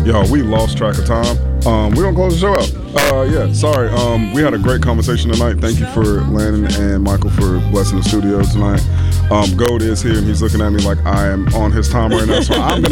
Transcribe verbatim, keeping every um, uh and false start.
Yo, we lost track of time. Um, we're going to close the show out. Uh, yeah, sorry. Um, we had a great conversation tonight. Thank you for Landon and Michael for blessing the studio tonight. Um, Gold is here, and he's looking at me like I am on his time right now. So I'm going